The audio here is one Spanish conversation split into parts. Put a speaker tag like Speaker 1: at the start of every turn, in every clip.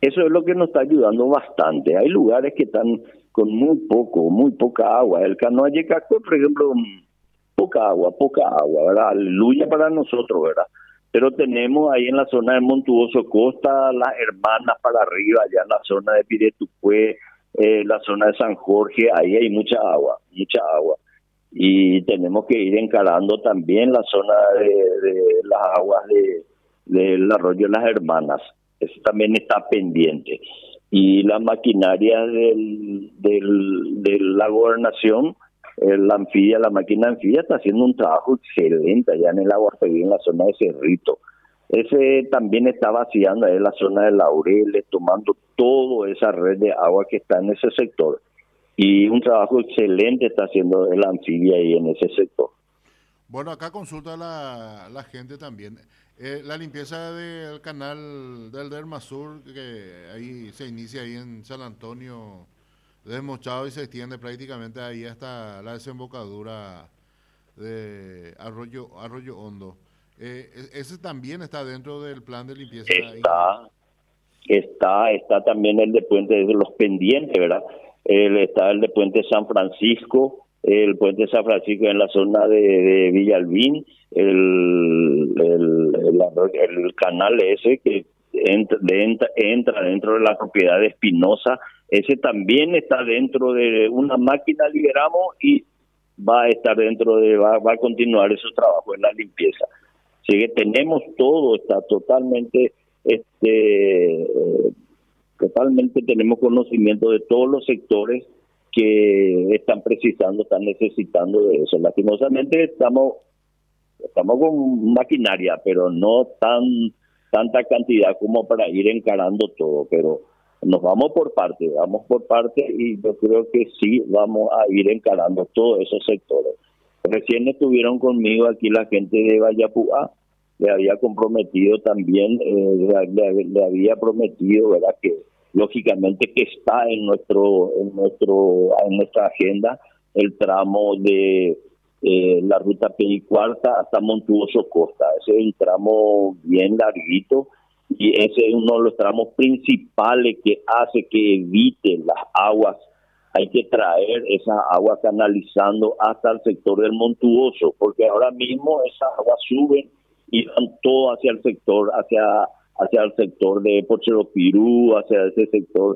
Speaker 1: Eso es lo que nos está ayudando bastante. Hay lugares que están con muy poca agua. El Canoa Yecaco, por ejemplo, poca agua, ¿verdad? Aleluya para nosotros, ¿verdad? Pero tenemos ahí en la zona de Montuoso Costa, las hermanas para arriba, allá en la zona de Piretupué, la zona de San Jorge, ahí hay mucha agua, mucha agua. Y tenemos que ir encarando también la zona de las aguas del arroyo de las hermanas. Eso también está pendiente. Y la maquinaria de la gobernación, la máquina anfibia está haciendo un trabajo excelente allá en el Aguapeví, en la zona de Cerrito. Ese también está vaciando ahí en la zona de Laureles, tomando toda esa red de agua que está en ese sector. Y un trabajo excelente está haciendo el anfibia ahí en ese sector.
Speaker 2: Bueno, acá consulta la gente también. La limpieza del canal del Derma Sur, que ahí se inicia ahí en San Antonio de Mochado y se extiende prácticamente ahí hasta la desembocadura de Arroyo Hondo. Ese también está dentro del plan de limpieza, ingeniero.
Speaker 1: Está, está también el de Puente de los Pendientes, ¿verdad? Está el de Puente San Francisco, el Puente San Francisco en la zona de Villalbín, el canal ese que entra dentro de la propiedad de Espinosa, ese también está dentro de una máquina, liberamos, y va a estar va a continuar esos trabajos en la limpieza. Así que tenemos todo, está totalmente, totalmente tenemos conocimiento de todos los sectores que están precisando, están necesitando de eso. Lastimosamente estamos con maquinaria, pero no tanta cantidad como para ir encarando todo, pero nos vamos por parte y yo creo que sí vamos a ir encarando todos esos sectores. Recién estuvieron conmigo aquí la gente de Vallapuá, le había comprometido también, le había prometido, ¿verdad?, que lógicamente que está en nuestra agenda el tramo de la ruta PI Cuarta hasta Montuoso Costa. Ese es un tramo bien larguito y ese es uno de los tramos principales que hace que evite las aguas. Hay que traer esa agua canalizando hasta el sector del Montuoso, porque ahora mismo esas aguas suben y van todo hacia el sector, hacia el sector de Pocheropirú, hacia ese sector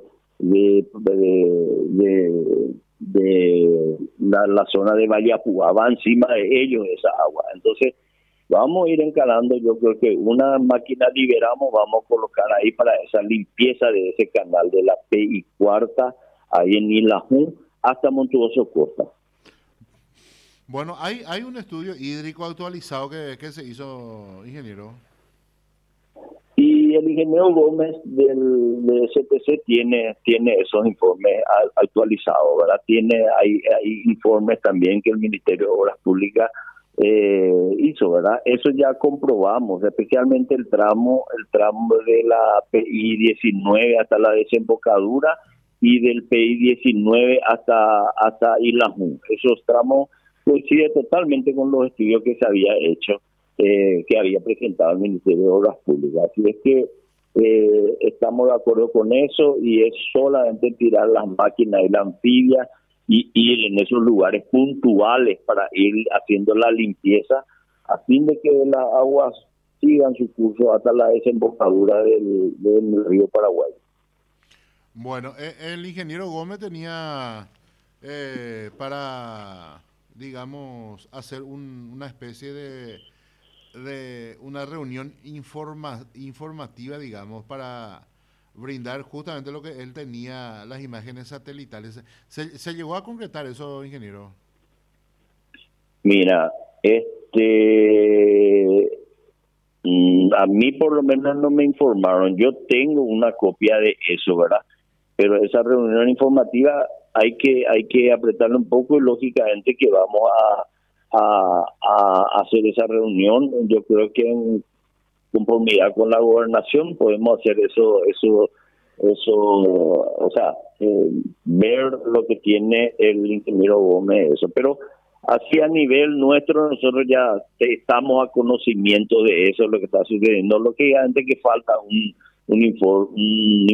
Speaker 1: de la zona de Vallapuá, va encima de ellos esa agua. Entonces vamos a ir encarando, yo creo que una máquina liberamos, vamos a colocar ahí para esa limpieza de ese canal de la PI Cuarta, ahí en Ilajún, hasta Montuoso Costa.
Speaker 2: Bueno, hay un estudio hídrico actualizado que se hizo, ingeniero.
Speaker 1: Y el ingeniero Gómez de SPC tiene esos informes actualizados, ¿verdad? Hay informes también que el Ministerio de Obras Públicas hizo, ¿verdad? Eso ya comprobamos, especialmente el tramo de la PI 19 hasta la desembocadura y del PI 19 hasta Ilajún. Esos tramos coinciden totalmente con los estudios que se había hecho, que había presentado el Ministerio de Obras Públicas. Así es que estamos de acuerdo con eso y es solamente tirar las máquinas y la anfibia y ir en esos lugares puntuales para ir haciendo la limpieza a fin de que las aguas sigan su curso hasta la desembocadura del río Paraguay.
Speaker 2: Bueno, el ingeniero Gómez tenía para, digamos, hacer una especie de una reunión informativa, digamos, para brindar justamente lo que él tenía, las imágenes satelitales. ¿Se llegó a concretar eso, ingeniero?
Speaker 1: Mira, a mí por lo menos no me informaron. Yo tengo una copia de eso, ¿verdad? Pero esa reunión informativa hay que apretarle un poco y lógicamente que vamos a hacer esa reunión. Yo creo que en conformidad con la gobernación podemos hacer eso, o sea, ver lo que tiene el ingeniero Gómez, eso. Pero así a nivel nuestro, nosotros ya estamos a conocimiento de eso, lo que está sucediendo. Lógicamente que falta un informe,